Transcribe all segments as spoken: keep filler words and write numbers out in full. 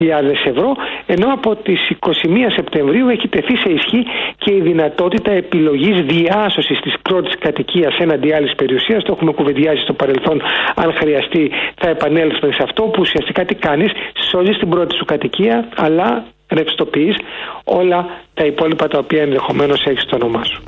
χιλιάδες ευρώ, ενώ από τις είκοσι μία Σεπτεμβρίου έχει τεθεί σε ισχύ και η δυνατότητα επιλογής διάσωσης της πρώτης κατοικίας έναντι άλλης περιουσίας. Το έχουμε κουβεντιάσει στο παρελθόν. Αν χρειαστεί, θα επανέλθουμε σε αυτό, που ουσιαστικά τι κάνεις, σώζεις την πρώτη σου κατοικία, αλλά ρευστοποιείς όλα τα υπόλοιπα τα οποία ενδεχομένως έχεις στο όνομά σου.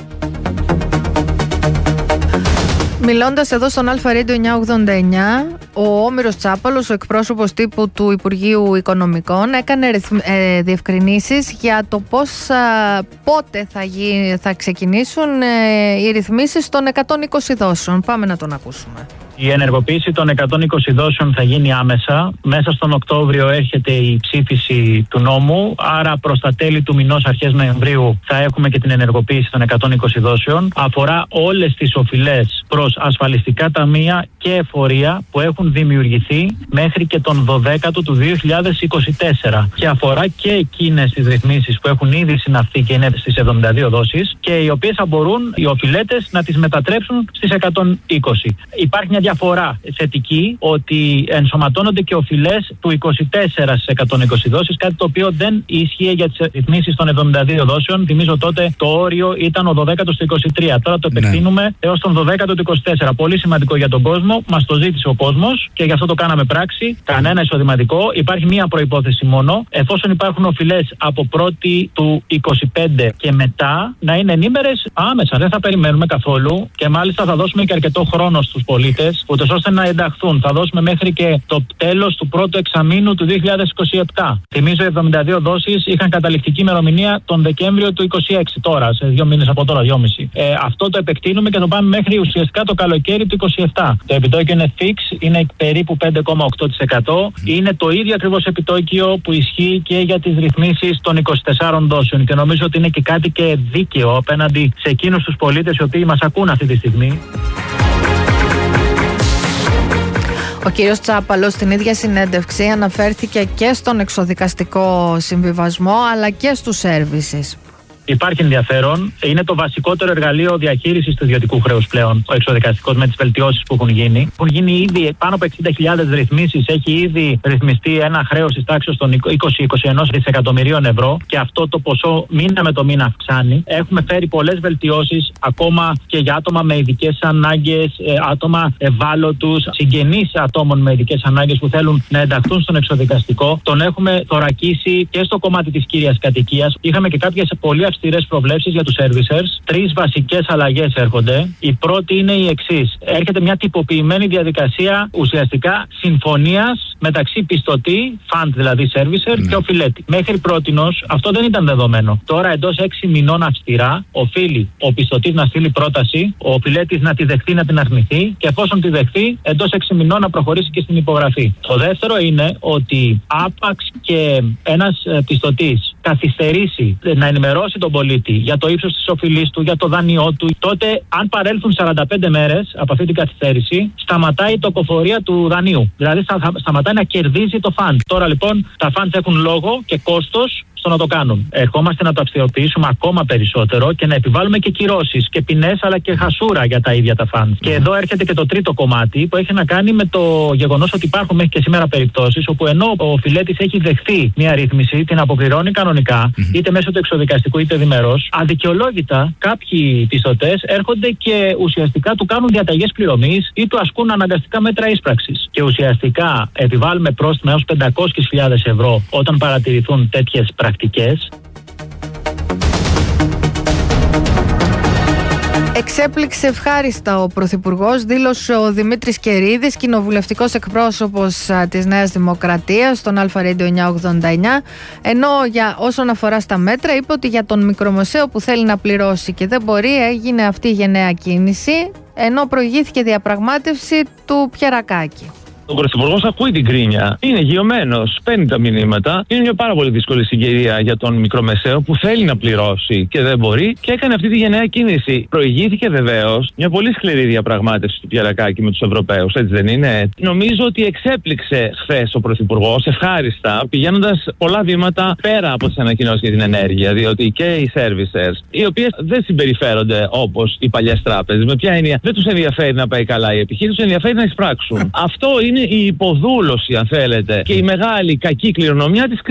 Μιλώντας εδώ στον Αλφα Radio εννιακόσια ογδόντα εννιά, ο Όμηρος Τσάπαλος, ο εκπρόσωπος τύπου του Υπουργείου Οικονομικών, έκανε ε, διευκρινήσεις για το πώς, α, πότε θα, γι, θα ξεκινήσουν ε, οι ρυθμίσεις των εκατόν είκοσι δόσεων. Πάμε να τον ακούσουμε. Η ενεργοποίηση των εκατόν είκοσι δόσεων θα γίνει άμεσα. Μέσα στον Οκτώβριο έρχεται η ψήφιση του νόμου, άρα προς τα τέλη του μηνός, αρχές Νοεμβρίου, θα έχουμε και την ενεργοποίηση των εκατόν είκοσι δόσεων. Αφορά όλες τις οφειλές προς ασφαλιστικά ταμεία και εφορία που έχουν δημιουργηθεί μέχρι και τον δωδέκατο του δύο χιλιάδες είκοσι τέσσερα. Και αφορά και εκείνες τις ρυθμίσεις που έχουν ήδη συναυθεί και είναι στις εβδομήντα δύο δόσεις και οι οποίες θα μπορούν οι οφειλέτες να τις μετατρέψουν στις εκατόν είκοσι. Υπάρχει μια διαφορά θετική, ότι ενσωματώνονται και οφειλές του είκοσι τέσσερα στις εκατόν είκοσι δόσεις, κάτι το οποίο δεν ίσχυε για τις ρυθμίσεις των εβδομήντα δύο δόσεων. Θυμίζω τότε το όριο ήταν ο δωδέκατος του είκοσι τρία. Τώρα το επεκτείνουμε ναι. έως τον δωδέκατο του είκοσι τέσσερα. Πολύ σημαντικό για τον κόσμο. Μας το ζήτησε ο κόσμος και γι' αυτό το κάναμε πράξη. Κανένα εισοδηματικό. Υπάρχει μία προϋπόθεση μόνο. Εφόσον υπάρχουν οφειλές από πρώτη του είκοσι πέντε και μετά, να είναι ενήμερες άμεσα. Δεν θα περιμένουμε καθόλου και μάλιστα θα δώσουμε και αρκετό χρόνο στους πολίτες, ούτως ώστε να ενταχθούν. Θα δώσουμε μέχρι και το τέλος του πρώτου εξαμήνου του δύο χιλιάδες είκοσι επτά. Θυμίζω, οι εβδομήντα δύο δόσεις είχαν καταληκτική ημερομηνία τον Δεκέμβριο του είκοσι έξι. Τώρα, σε δύο μήνες από τώρα, δυόμιση. Ε, αυτό το επεκτείνουμε και το πάμε μέχρι ουσιαστικά το καλοκαίρι του είκοσι επτά. Το επιτόκιο είναι fix, είναι περίπου πέντε κόμμα οκτώ τοις εκατό. Είναι το ίδιο ακριβώς επιτόκιο που ισχύει και για τις ρυθμίσεις των είκοσι τεσσάρων δόσεων. Και νομίζω ότι είναι και κάτι και δίκαιο απέναντι σε εκείνους τους πολίτες οι οποίοι μας ακούν αυτή τη στιγμή. Ο κύριος Τσάπαλος στην ίδια συνέντευξη αναφέρθηκε και στον εξοδικαστικό συμβιβασμό αλλά και στους services. Υπάρχει ενδιαφέρον. Είναι το βασικότερο εργαλείο διαχείρισης του ιδιωτικού χρέους πλέον, ο εξοδικαστικός, με τις βελτιώσεις που έχουν γίνει. Έχουν γίνει ήδη πάνω από εξήντα χιλιάδες ρυθμίσεις. Έχει ήδη ρυθμιστεί ένα χρέος της τάξης των είκοσι με είκοσι ένα δισεκατομμυρίων ευρώ και αυτό το ποσό μήνα με το μήνα αυξάνει. Έχουμε φέρει πολλές βελτιώσεις ακόμα και για άτομα με ειδικές ανάγκες, άτομα ευάλωτους, συγγενείς ατόμων με ειδικές ανάγκες που θέλουν να ενταχθούν στον εξοδικαστικό. Τον έχουμε θωρακίσει και στο κομμάτι της κύριας κατοικίας. Είχαμε και κάποιες πολύ αυστηρές προβλέψεις για τους servicers. Τρεις βασικές αλλαγές έρχονται. Η πρώτη είναι η εξής. Έρχεται μια τυποποιημένη διαδικασία ουσιαστικά συμφωνίας μεταξύ πιστωτή, fund δηλαδή servicer, mm. και οφειλέτη. Μέχρι πρότινος αυτό δεν ήταν δεδομένο. Τώρα εντός έξι μηνών αυστηρά οφείλει ο πιστωτής να στείλει πρόταση, ο οφειλέτης να τη δεχτεί, να την αρνηθεί και εφόσον τη δεχτεί εντός έξι μηνών να προχωρήσει και στην υπογραφή. Το δεύτερο είναι ότι άπαξ και ένας πιστωτής καθυστερήσει να ενημερώσει τον πολίτη για το ύψος της οφειλής του, για το δάνειό του, τότε αν παρέλθουν σαράντα πέντε μέρες από αυτή την καθυστέρηση, σταματάει η τοκοφορία του δανείου. Δηλαδή σταματάει να κερδίζει το φαντ. Τώρα λοιπόν τα φαντ έχουν λόγο και κόστος στο να το κάνουν. Ερχόμαστε να το αυστηροποιήσουμε ακόμα περισσότερο και να επιβάλλουμε και κυρώσεις και ποινές αλλά και χασούρα για τα ίδια τα φαντ. Και εδώ έρχεται και το τρίτο κομμάτι που έχει να κάνει με το γεγονός ότι υπάρχουν μέχρι και σήμερα περιπτώσεις όπου ενώ ο οφειλέτης έχει δεχθεί μια ρύθμιση, την αποπληρώνει κανονικά, είτε μέσω του εξοδικαστικού είτε διμερώς, αδικαιολόγητα κάποιοι πιστωτές έρχονται και ουσιαστικά του κάνουν διαταγές πληρωμής ή του ασκούν αναγκαστικά μέτρα ίσπραξης. Και ουσιαστικά επιβάλλουμε πρόστιμα έως πεντακόσιες χιλιάδες ευρώ όταν παρατηρηθούν τέτοιες πρακτικές. Εξέπληξε ευχάριστα ο Πρωθυπουργός, δήλωσε ο Δημήτρης Κερίδης, κοινοβουλευτικός εκπρόσωπος της Νέας Δημοκρατίας, στον Αλφα Radio εννιακόσια ογδόντα εννιά, ενώ για όσον αφορά στα μέτρα είπε ότι για τον μικρομεσαίο που θέλει να πληρώσει και δεν μπορεί έγινε αυτή η γενναία κίνηση, ενώ προηγήθηκε διαπραγμάτευση του Πιερακάκη. Ο Πρωθυπουργός ακούει την κρίνια, είναι γειωμένος, παίρνει τα μηνύματα. Είναι μια πάρα πολύ δύσκολη συγκυρία για τον μικρομεσαίο που θέλει να πληρώσει και δεν μπορεί και έκανε αυτή τη γενναία κίνηση. Προηγήθηκε βεβαίως μια πολύ σκληρή διαπραγμάτευση του Πιερακάκη με τους Ευρωπαίους, έτσι δεν είναι? Νομίζω ότι εξέπληξε χθες ο Πρωθυπουργός ευχάριστα, πηγαίνοντας πολλά βήματα πέρα από τις ανακοινώσεις για την ενέργεια, διότι και οι servicers, οι οποίες δεν συμπεριφέρονται όπως οι παλιές τράπεζες, με ποια έννοια δεν τους ενδιαφέρει να πάει καλά η επιχείρηση, τους ενδιαφέρει να εισπράξουν. Αυτό είναι είναι η υποδούλωση, αν θέλετε, και η μεγάλη κακή κληρονομιά της